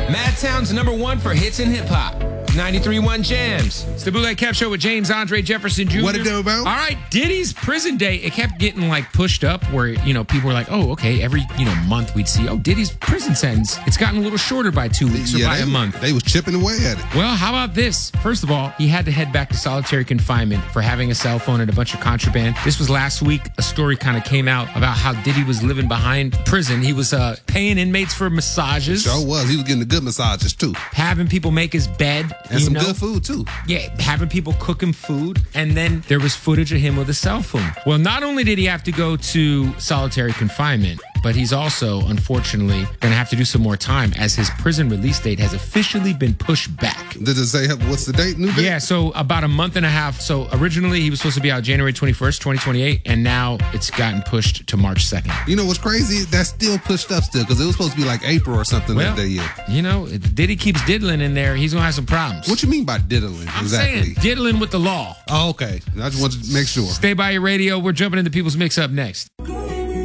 Madtown's #1 for hits and hip hop. 93.1 Jams. It's the Bootleg Kev Show with James Andre Jefferson Jr. What it do, bro? All right, Diddy's prison date, it kept getting like pushed up where, people were like, oh, okay, every, month we'd see, Diddy's prison sentence. It's gotten a little shorter by 2 weeks or by a month. They was chipping away at it. Well, how about this? First of all, he had to head back to solitary confinement for having a cell phone and a bunch of contraband. This was last week. A story kind of came out about how Diddy was living behind prison. He was paying inmates for massages. Sure was. He was getting the good massages, too. Having people make his bed. And some good food, too. Yeah, having people cook him food. And then there was footage of him with a cell phone. Well, not only did he have to go to solitary confinement, but he's also, unfortunately, going to have to do some more time as his prison release date has officially been pushed back. Did it say what's the date? New date? Yeah, so about a month and a half. So originally he was supposed to be out January 21st, 2028, and now it's gotten pushed to March 2nd. You know what's crazy? That's still pushed up still because it was supposed to be like April or something that year. Diddy keeps diddling in there. He's going to have some problems. What you mean by diddling? I'm exactly saying diddling with the law. Oh, okay. I just wanted to make sure. Stay by your radio. We're jumping into People's Mix up next.